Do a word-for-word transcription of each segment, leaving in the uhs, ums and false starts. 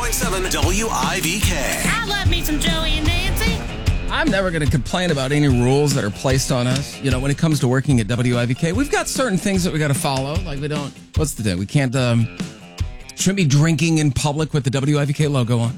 point seven W I V K. I love me some Joey and Nancy. I'm never going to complain about any rules that are placed on us. You know, when it comes to working at W I V K, we've got certain things that we got to follow. Like we don't, what's the day? We can't, um, shouldn't be drinking in public with the W I V K logo on.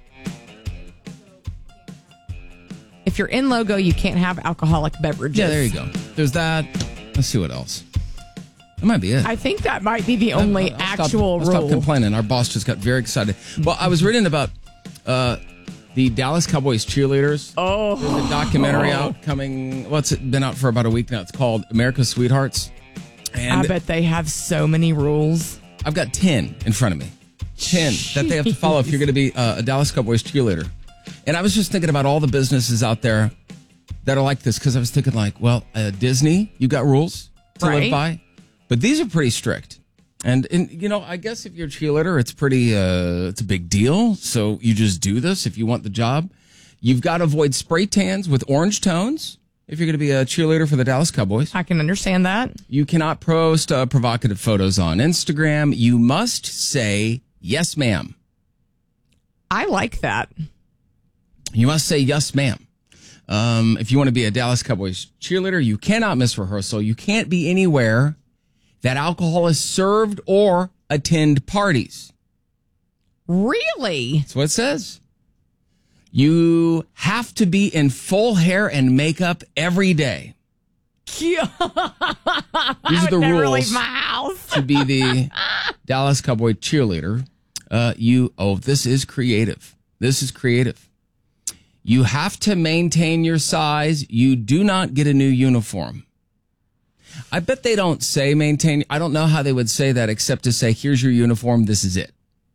If you're in logo, you can't have alcoholic beverages. Yeah, there you go. There's that. Let's see what else. That might be it. I think that might be the only I'll, I'll actual stop, I'll rule. Stop complaining. Our boss just got very excited. Well, I was reading about uh, the Dallas Cowboys cheerleaders. Oh. There's a documentary out coming. Well, it's been out for about a week now. It's called America's Sweethearts. And I bet they have so many rules. I've got ten in front of me. ten that they have to follow if you're going to be uh, a Dallas Cowboys cheerleader. And I was just thinking about all the businesses out there that are like this, because I was thinking like, well, uh, Disney, you got rules to Right. live by, but these are pretty strict. And, and you know, I guess if you're a cheerleader, it's pretty, uh, it's a big deal. So you just do this if you want the job. You've got to avoid spray tans with orange tones if you're going to be a cheerleader for the Dallas Cowboys. I can understand that. You cannot post uh, provocative photos on Instagram. You must say, yes, ma'am. I like that. You must say, yes, ma'am. Um, if you want to be a Dallas Cowboys cheerleader, you cannot miss rehearsal. You can't be anywhere that alcohol is served or attend parties. Really? That's what it says. You have to be in full hair and makeup every day. These These are the never rules leave my house. to be the Dallas Cowboy cheerleader. Uh, you, oh, this is creative. This is creative. You have to maintain your size. You do not get a new uniform. I bet they don't say maintain. I don't know how they would say that except to say, here's your uniform. This is it.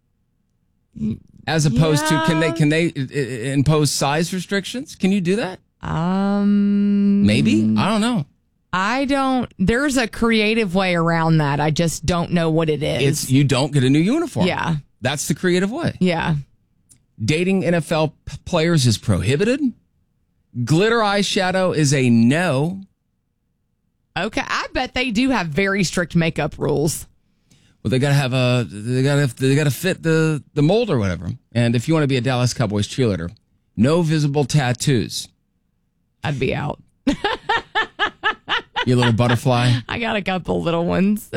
As opposed Yeah. to, can they, can they uh, impose size restrictions? Can you do that? Um, Maybe. I don't know. I don't. There's a creative way around that. I just don't know what it is. It's, you don't get a new uniform. Yeah. That's the creative way. Yeah. Dating N F L p- players is prohibited. Glitter eyeshadow is a no. Okay. I bet they do have very strict makeup rules. Well, they gotta have a, they gotta, they gotta fit the, the mold or whatever. And if you want to be a Dallas Cowboys cheerleader, no visible tattoos. I'd be out. You little butterfly. I got a couple little ones.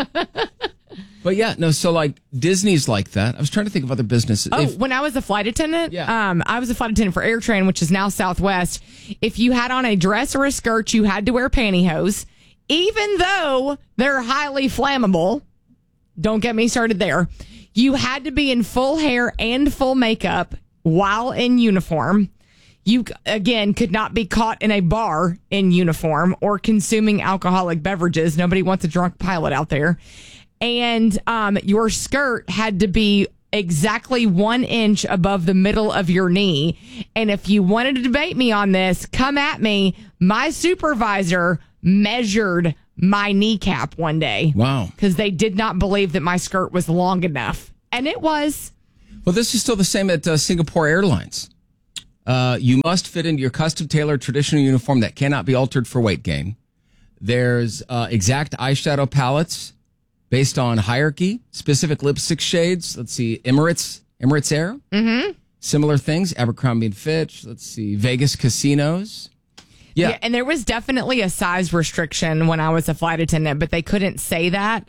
But yeah, no, so like Disney's like that. I was trying to think of other businesses. Oh, If- when I was a flight attendant, Yeah. um, I was a flight attendant for AirTran, which is now Southwest. If you had on a dress or a skirt, you had to wear pantyhose, even though they're highly flammable. Don't get me started there. You had to be in full hair and full makeup while in uniform. You, again, could not be caught in a bar in uniform or consuming alcoholic beverages. Nobody wants a drunk pilot out there. And um, your skirt had to be exactly one inch above the middle of your knee. And if you wanted to debate me on this, come at me. My supervisor measured my kneecap one day. Wow. Because they did not believe that my skirt was long enough. And it was. Well, this is still the same at uh, Singapore Airlines. Uh, you must fit into your custom tailored traditional uniform that cannot be altered for weight gain. There's uh, exact eyeshadow palettes based on hierarchy, specific lipstick shades. Let's see, Emirates, Emirates Air. Mm-hmm. Similar things, Abercrombie and Fitch. Let's see, Vegas casinos. Yeah. Yeah, and there was definitely a size restriction when I was a flight attendant, but they couldn't say that.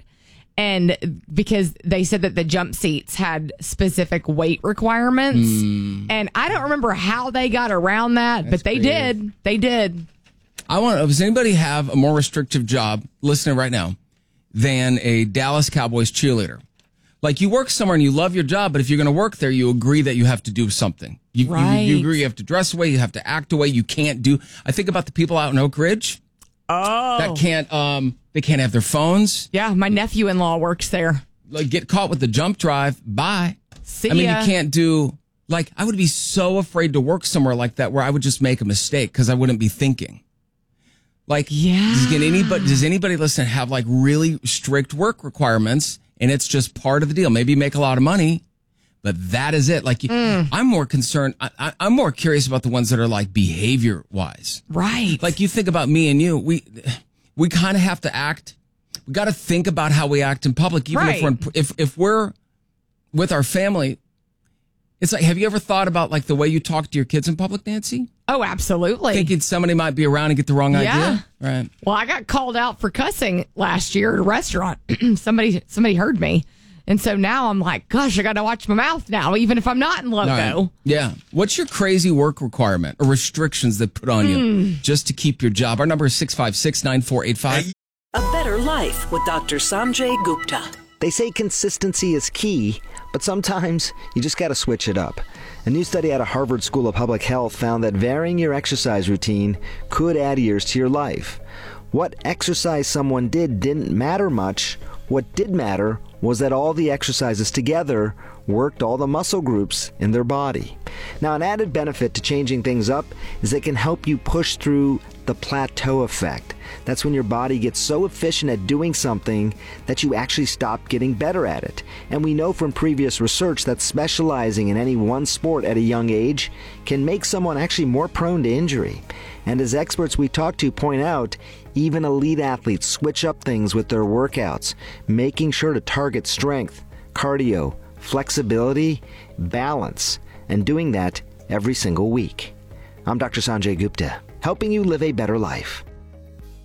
And because they said that the jump seats had specific weight requirements. Mm. And I don't remember how they got around that, That's but they creative. did. They did. I want to, does anybody have a more restrictive job, listening right now, than a Dallas Cowboys cheerleader? Like you work somewhere and you love your job, but if you're going to work there, you agree that you have to do something. You, Right. you, you agree you have to dress away, you have to act away, you can't do. I think about the people out in Oak Ridge Oh. that can't, um, they can't have their phones, Yeah, my nephew-in-law works there. like get caught with the jump drive. Bye. See I mean, ya. you can't do, like, I would be so afraid to work somewhere like that where I would just make a mistake because I wouldn't be thinking. Like, Yeah. does get anybody, does anybody listen have like really strict work requirements and it's just part of the deal? Maybe you make a lot of money, but that is it. Like, you Mm. I'm more concerned. I, I, I'm more curious about the ones that are like behavior wise. Right. Like you think about me and you, we, we kind of have to act. We got to think about how we act in public, even if Right. we're, in, if, if we're with our family, It's like, have you ever thought about like the way you talk to your kids in public, Nancy? Oh, absolutely. Thinking somebody might be around and get the wrong Yeah. idea? Right. Well, I got called out for cussing last year at a restaurant. somebody somebody heard me. And so now I'm like, gosh, I got to watch my mouth now, even if I'm not in logo. Right. Yeah. What's your crazy work requirement or restrictions that put on you Mm. just to keep your job? Our number is six five six, nine four eight five. A Better Life with Doctor Sanjay Gupta. They say consistency is key, but sometimes you just got to switch it up. A new study out of Harvard School of Public Health found that varying your exercise routine could add years to your life. What exercise someone did didn't matter much. What did matter was that all the exercises together worked all the muscle groups in their body. Now, an added benefit to changing things up is they can help you push through the plateau effect. That's when your body gets so efficient at doing something that you actually stop getting better at it. And we know from previous research that specializing in any one sport at a young age can make someone actually more prone to injury. And as experts we talk to point out, even elite athletes switch up things with their workouts, making sure to target strength, cardio, flexibility, balance, and doing that every single week. I'm Doctor Sanjay Gupta, helping you live a better life.